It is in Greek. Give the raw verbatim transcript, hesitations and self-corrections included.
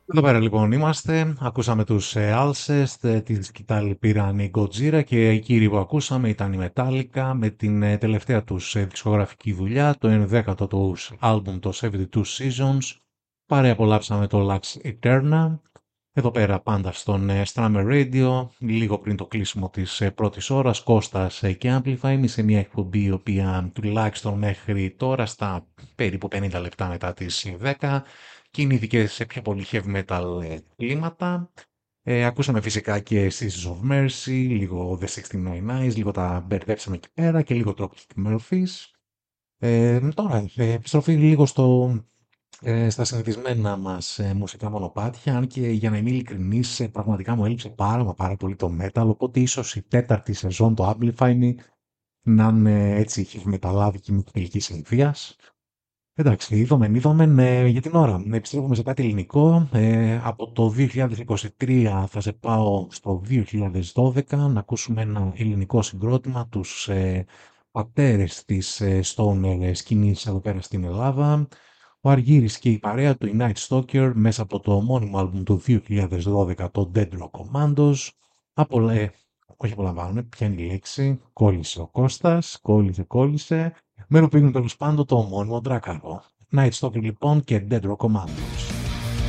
Εδώ πέρα λοιπόν είμαστε, ακούσαμε τους ε, Alcest, ε, τη σκητάλη πήραν η Gojira και οι κύριοι που ακούσαμε ήταν η Metallica με την ε, τελευταία τους ε, δισκογραφική δουλειά, το ενδέκατο τους άλμπουμ, το εβδομήντα δύο Seasons. Πάρε απολαύσαμε το Lux Eterna. Εδώ πέρα πάντα στον ε, Strammer Radio, λίγο πριν το κλείσιμο της ε, πρώτης ώρας, Κώστας ε, και Amplify, είμαι σε μια εκπομπή η οποία τουλάχιστον μέχρι τώρα στα περίπου πενήντα λεπτά μετά τις δέκα κινήθηκε σε πιο πολύ heavy metal ε, κλίματα. Ε, ακούσαμε φυσικά και Seasons of Mercy, λίγο The εξήντα εννιά Eyes, λίγο τα μπερδέψαμε εκεί πέρα και λίγο Dropkick Murphys. Ε, τώρα, ε, επιστροφή λίγο στο, ε, στα συνηθισμένα μας ε, μουσικά μονοπάτια, αν και για να είμαι ειλικρινής, ε, πραγματικά μου έλειψε πάρα μα πάρα πολύ το metal, οπότε ίσως η τέταρτη σεζόν το Amplify Me να είναι έτσι heavy metalάδικη με τελική συνηθείας. Εντάξει, είδαμε, είδαμε ε, για την ώρα. Να επιστρέφουμε σε κάτι ελληνικό. Ε, από το δύο χιλιάδες είκοσι τρία θα σε πάω στο δύο χιλιάδες δώδεκα να ακούσουμε ένα ελληνικό συγκρότημα, τους ε, πατέρες της ε, stoner σκηνής εδώ πέρα στην Ελλάδα. Ο Αργύρης και η παρέα του, η Night Stalker, μέσα από το μόνιμο άλμπουμ του δύο χιλιάδες δώδεκα, το Dead Rock Commandos. Απολε... Όχι απολαμβάνουν, ποια είναι η λέξη. Κόλλησε ο Κώστας, κόλλησε, κόλλησε. Μένω πήγαινε τέλος πάντων το ομώνυμο Ντράκαρο. Night Stalker λοιπόν και Dead Rock Commandos.